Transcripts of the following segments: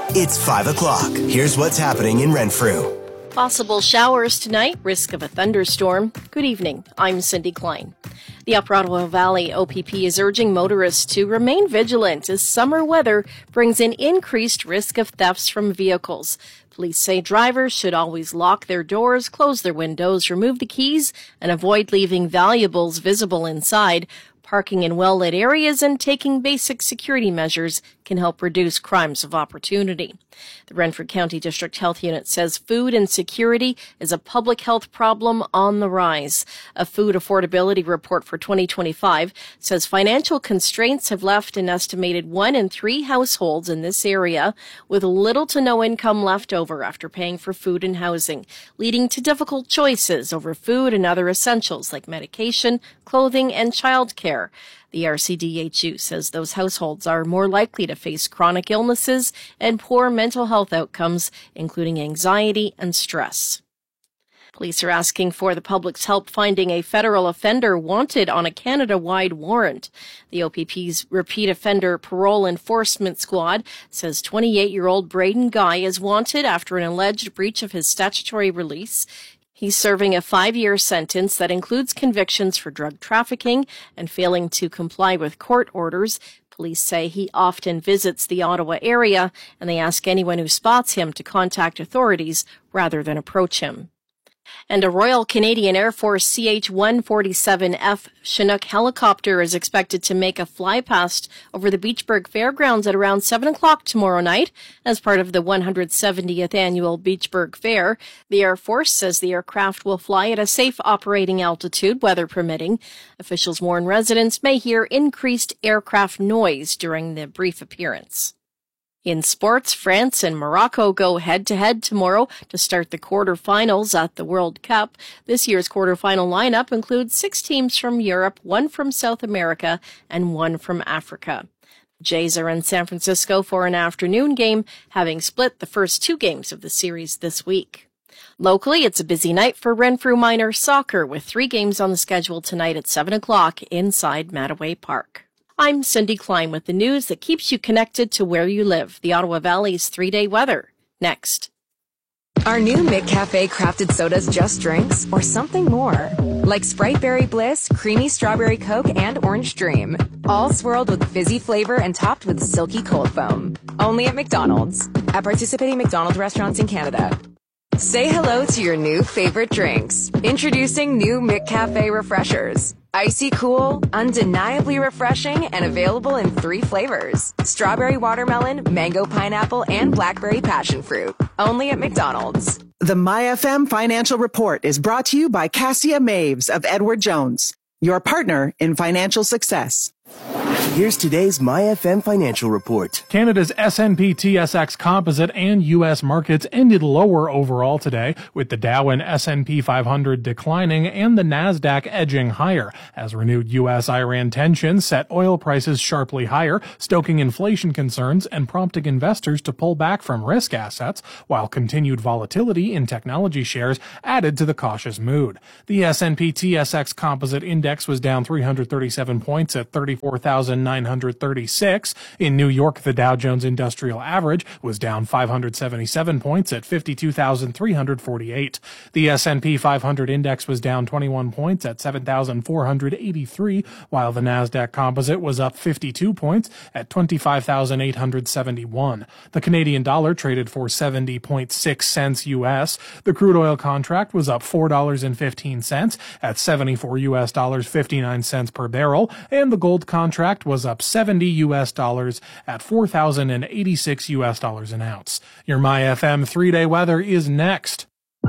It's 5 o'clock. Here's what's happening in Renfrew. Possible showers tonight, risk of a thunderstorm. Good evening, I'm Cindy Klein. The Upper Ottawa Valley OPP is urging motorists to remain vigilant as summer weather brings in increased risk of thefts from vehicles. Police say drivers should always lock their doors, close their windows, remove the keys, and avoid leaving valuables visible inside. Parking in well-lit areas and taking basic security measures can help reduce crimes of opportunity. The Renfrew County District Health Unit says food insecurity is a public health problem on the rise. A food affordability report for 2025 says financial constraints have left an estimated 1 in 3 households in this area with little to no income left over after paying for food and housing, leading to difficult choices over food and other essentials like medication, clothing, and childcare. The RCDHU says those households are more likely to face chronic illnesses and poor mental health outcomes, including anxiety and stress. Police are asking for the public's help finding a federal offender wanted on a Canada-wide warrant. The OPP's Repeat Offender Parole Enforcement Squad says 28-year-old Braden Guy is wanted after an alleged breach of his statutory release. He's serving a 5-year sentence that includes convictions for drug trafficking and failing to comply with court orders. Police say he often visits the Ottawa area, and they ask anyone who spots him to contact authorities rather than approach him. And a Royal Canadian Air Force CH-147F Chinook helicopter is expected to make a flypast over the Beachburg Fairgrounds at around 7 o'clock tomorrow night as part of the 170th annual Beachburg Fair. The Air Force says the aircraft will fly at a safe operating altitude, weather permitting. Officials warn residents may hear increased aircraft noise during the brief appearance. In sports, France and Morocco go head-to-head tomorrow to start the quarterfinals at the World Cup. This year's quarterfinal lineup includes 6 teams from Europe, 1 from South America, and 1 from Africa. Jays are in San Francisco for an afternoon game, having split the first 2 games of the series this week. Locally, it's a busy night for Renfrew Minor soccer with 3 games on the schedule tonight at 7 o'clock inside Mattaway Park. I'm Cindy Klein with the news that keeps you connected to where you live. The Ottawa Valley's 3-day weather. Next. Are new McCafe crafted sodas just drinks or something more? Like Sprite Berry Bliss, Creamy Strawberry Coke, and Orange Dream. All swirled with fizzy flavor and topped with silky cold foam. Only at McDonald's. At participating McDonald's restaurants in Canada. Say hello to your new favorite drinks. Introducing new McCafe Refreshers. Icy cool, undeniably refreshing, and available in 3 flavors. Strawberry watermelon, mango pineapple, and blackberry passion fruit. Only at McDonald's. The MyFM Financial Report is brought to you by Cassia Maves of Edward Jones, your partner in financial success. Here's today's MyFM Financial Report. Canada's S&P/TSX Composite and U.S. markets ended lower overall today, with the Dow and S&P 500 declining and the Nasdaq edging higher, as renewed U.S.-Iran tensions set oil prices sharply higher, stoking inflation concerns and prompting investors to pull back from risk assets, while continued volatility in technology shares added to the cautious mood. The S&P/TSX Composite Index was down 337 points at 34,936. In New York, the Dow Jones Industrial Average was down 577 points at 52,348. The S&P 500 Index was down 21 points at 7,483, while the Nasdaq Composite was up 52 points at 25,871. The Canadian dollar traded for 70.6 cents U.S. The crude oil contract was up $4.15 at $74.59 per barrel, and the gold contract was up $70 at $4,086 an ounce. Your MyFM 3-day weather is next.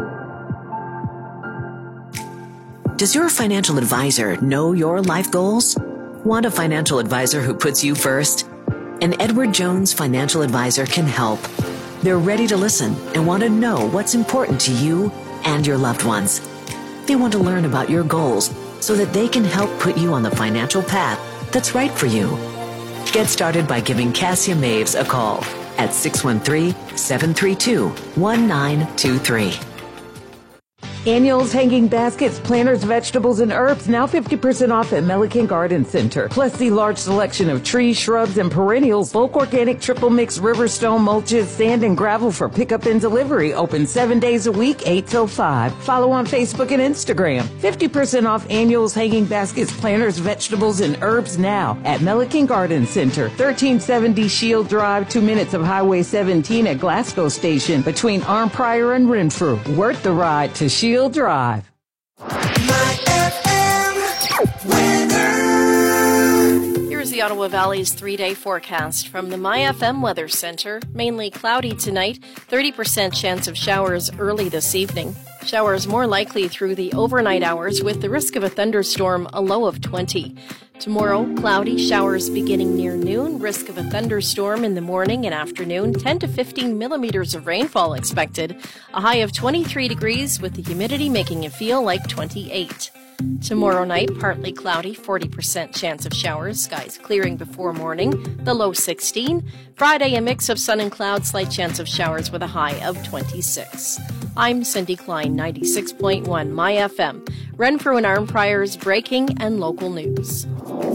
Does your financial advisor know your life goals? Want a financial advisor who puts you first? An Edward Jones financial advisor can help. They're ready to listen and want to know what's important to you and your loved ones. They want to learn about your goals so that they can help put you on the financial path that's right for you. Get started by giving Cassia Maves a call at 613-732-1923. Annuals, hanging baskets, planters, vegetables, and herbs now 50% off at Milliken Garden Center. Plus the large selection of trees, shrubs, and perennials, bulk organic, triple mix, Riverstone mulches, sand, and gravel for pickup and delivery. Open 7 days a week, 8 till 5. Follow on Facebook and Instagram. 50% off annuals, hanging baskets, planters, vegetables, and herbs now at Milliken Garden Center. 1370 Shield Drive, 2 minutes of Highway 17 at Glasgow Station between Arnprior and Renfrew. Worth the ride to Shield Drive. Here's the Ottawa Valley's 3-day forecast from the MyFM Weather Center. Mainly cloudy tonight, 30% chance of showers early this evening. Showers more likely through the overnight hours with the risk of a thunderstorm, a low of 20. Tomorrow, cloudy, showers beginning near noon, risk of a thunderstorm in the morning and afternoon, 10 to 15 millimeters of rainfall expected, a high of 23 degrees with the humidity making it feel like 28. Tomorrow night, partly cloudy, 40% chance of showers, skies clearing before morning, the low 16. Friday, a mix of sun and clouds, slight chance of showers with a high of 26. I'm Cindy Klein, 96.1 MyFM. Renfrew and Arnprior's breaking and local news.